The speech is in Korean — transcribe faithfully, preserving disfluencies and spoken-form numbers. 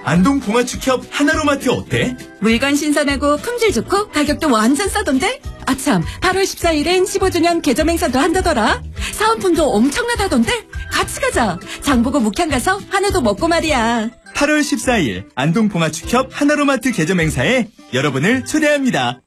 안동 봉화축협 하나로마트 어때? 물건 신선하고 품질 좋고 가격도 완전 싸던데? 아참, 팔월 십사일엔 십오 주년 개점 행사도 한다더라. 사은품도 엄청나다던데? 같이 가자. 장보고 묵향 가서 한우도 먹고 말이야. 팔월 십사일 안동 봉화축협 하나로마트 개점 행사에 여러분을 초대합니다.